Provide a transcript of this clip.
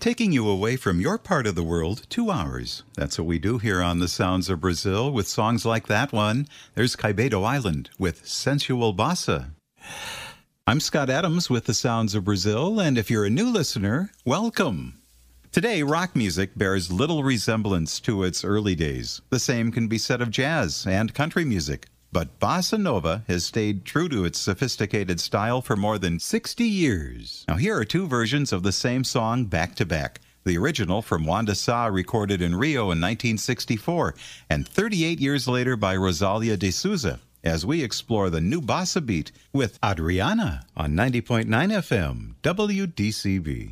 taking you away from your part of the world 2 hours. That's what we do here on The Sounds of Brazil with songs like that one. There's Caibedo Island with Sensual Bossa. I'm Scott Adams with The Sounds of Brazil, and if you're a new listener, welcome. Today, rock music bears little resemblance to its early days. The same can be said of jazz and country music. But Bossa Nova has stayed true to its sophisticated style for more than 60 years. Now, here are two versions of the same song back to back. The original from Wanda Sá, recorded in Rio in 1964, and 38 years later by Rosalia de Souza, as we explore the new bossa beat with Adriana on 90.9 FM, WDCB.